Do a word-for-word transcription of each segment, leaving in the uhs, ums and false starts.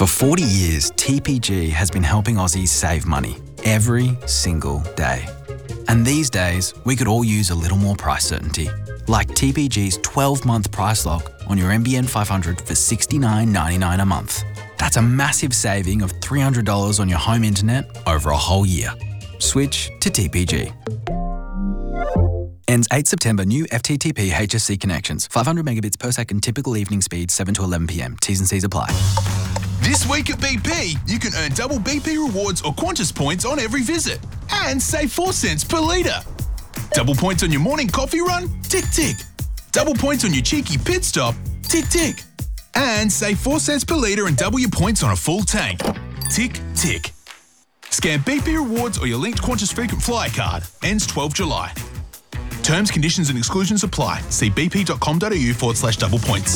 For forty years, T P G has been helping Aussies save money every single day. And these days, we could all use a little more price certainty, like T P G's twelve-month price lock on your N B N five hundred for sixty-nine ninety-nine a month. That's a massive saving of three hundred dollars on your home internet over a whole year. Switch to T P G. Ends eighth September. New F T T P H S C connections. five hundred megabits per second typical evening speed, seven to eleven p m. T's and C's apply. This week at B P, you can earn double B P rewards or Qantas points on every visit and save four cents per litre. Double points on your morning coffee run? Tick, tick. Double points on your cheeky pit stop? Tick, tick. And save four cents per litre and double your points on a full tank. Tick, tick. Scan B P rewards or your linked Qantas frequent flyer card. Ends twelfth July. Terms, conditions and exclusions apply. See bp.com.au forward slash double points.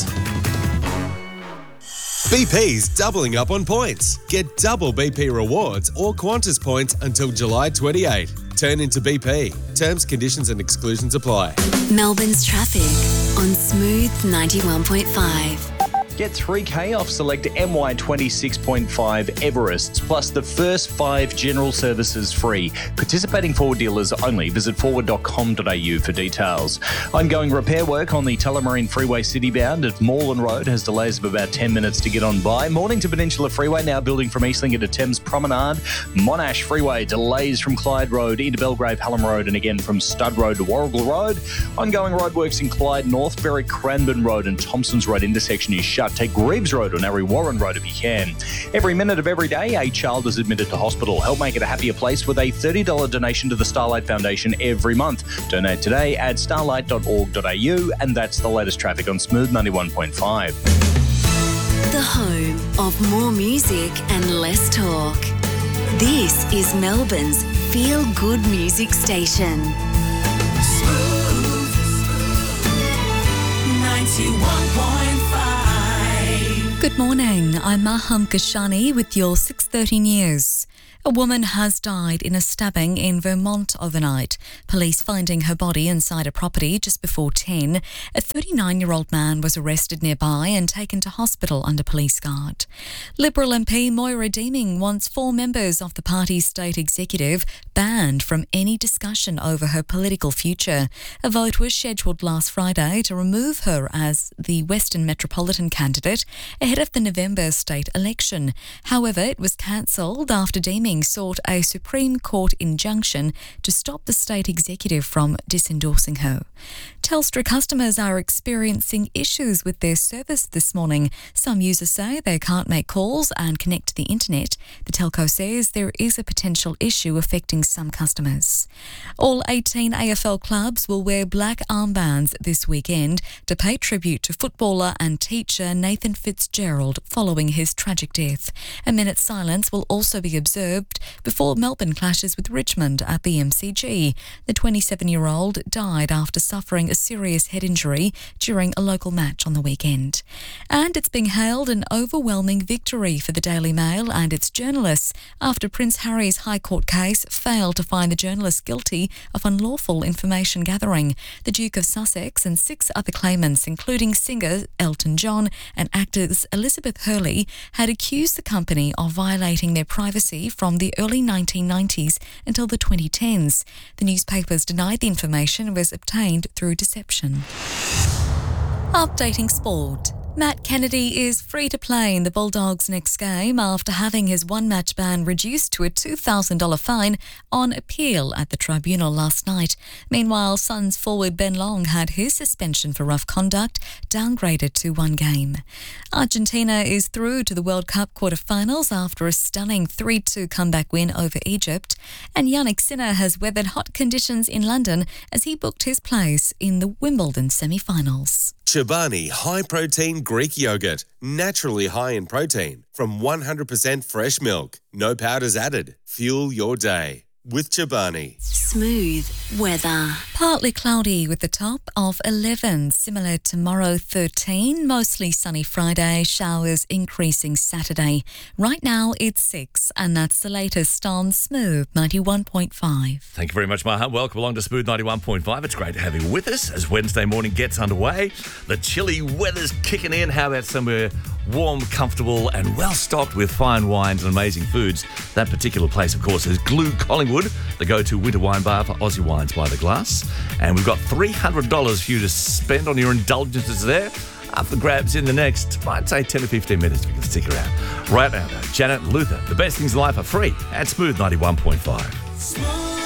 B P's doubling up on points. Get double B P rewards or Qantas points until July twenty-eighth. Turn into B P. Terms, conditions and exclusions apply. Melbourne's traffic on Smooth ninety-one point five. Get three K off select M Y twenty-six point five Everests, plus the first five general services free. Participating Ford dealers only. Visit forward dot com dot a u for details. Ongoing repair work on the Tullamarine Freeway citybound at Moreland Road has delays of about ten minutes to get on by. Mornington Peninsula Freeway now building from Eastling to Thames Promenade. Monash Freeway delays from Clyde Road into Belgrave Hallam Road and again from Stud Road to Warrigal Road. Ongoing roadworks in Clyde North, Berwick Cranbourne Road and Thompson's Road intersection is shut. Take Greaves Road on Harry Warren Road if you can. Every minute of every day, a child is admitted to hospital. Help make it a happier place with a thirty dollars donation to the Starlight Foundation every month. Donate today at starlight dot org dot a u, and that's the latest traffic on Smooth ninety-one point five. The home of more music and less talk. This is Melbourne's feel-good music station. Smooth ninety-one point five. Good morning, I'm Maham Kashani with your six thirty news. A woman has died in a stabbing in Vermont overnight. Police finding her body inside a property just before ten. A thirty-nine-year-old man was arrested nearby and taken to hospital under police guard. Liberal M P Moira Deeming wants four members of the party's state executive banned from any discussion over her political future. A vote was scheduled last Friday to remove her as the Western Metropolitan candidate ahead of the November state election. However, it was cancelled after Deeming sought a Supreme Court injunction to stop the state executive from disendorsing her. Telstra customers are experiencing issues with their service this morning. Some users say they can't make calls and connect to the internet. The telco says there is a potential issue affecting some customers. All eighteen A F L clubs will wear black armbands this weekend to pay tribute to footballer and teacher Nathan Fitzgerald following his tragic death. A minute's silence will also be observed before Melbourne clashes with Richmond at the M C G. The twenty-seven-year-old died after suffering a serious head injury during a local match on the weekend. And it's being hailed an overwhelming victory for the Daily Mail and its journalists after Prince Harry's High Court case failed to find the journalist guilty of unlawful information gathering. The Duke of Sussex and six other claimants, including singer Elton John and actors Elizabeth Hurley, had accused the company of violating their privacy from the early nineteen nineties until the twenty tens. The newspapers denied the information was obtained through deception. Updating sport. Matt Kennedy is free to play in the Bulldogs' next game after having his one-match ban reduced to a two thousand dollars fine on appeal at the tribunal last night. Meanwhile, Suns forward Ben Long had his suspension for rough conduct downgraded to one game. Argentina is through to the World Cup quarter-finals after a stunning three two comeback win over Egypt. And Yannick Sinner has weathered hot conditions in London as he booked his place in the Wimbledon semi-finals. Chobani High Protein Greek Yogurt. Naturally high in protein from one hundred percent fresh milk. No powders added. Fuel your day with Chobani. Smooth weather. Partly cloudy with the top of eleven. Similar tomorrow, thirteen. Mostly sunny Friday. Showers increasing Saturday. Right now it's six, and that's the latest on Smooth ninety-one point five. Thank you very much, Maha. Welcome along to Smooth ninety-one point five. It's great to have you with us as Wednesday morning gets underway. The chilly weather's kicking in. How about somewhere warm, comfortable, and well stocked with fine wines and amazing foods. That particular place, of course, is Glue Collingwood, the go-to winter wine bar for Aussie wines by the glass. And we've got three hundred dollars for you to spend on your indulgences there. Up for grabs in the next, I'd say, ten to fifteen minutes if you can stick around. Right now, though, Janet Luther, the best things in life are free at Smooth ninety-one point five. Smooth.